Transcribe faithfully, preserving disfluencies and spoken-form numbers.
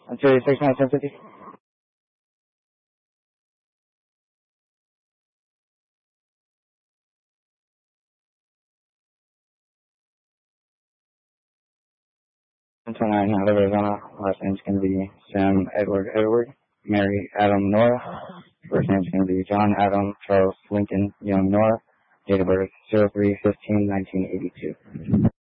Until six nine ten fifty. Until nine out of Arizona. Last name's gonna be Sam Edward Edward. Mary Adam Nora. First name's gonna be John Adam Charles Lincoln Young Nora. Date of birth zero three fifteen nineteen eighty two.